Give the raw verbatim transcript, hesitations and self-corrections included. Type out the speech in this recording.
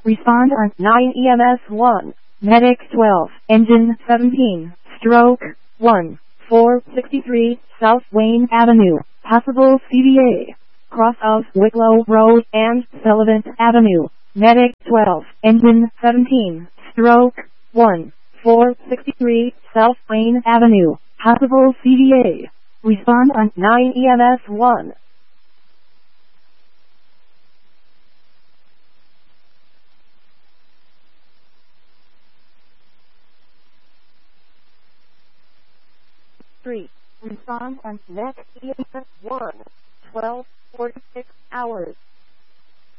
Respond on nine E M S one. Medic twelve. Engine seventeen. Stroke one. four sixty-three South Wayne Avenue. Possible C V A. Cross of Wicklow Road and Sullivan Avenue. Medic twelve. Engine seventeen. Stroke one. four sixty-three South Wayne Avenue. Possible C V A. Respond on nine E M S one. three. Respond on next E M S one. twelve forty-six hours.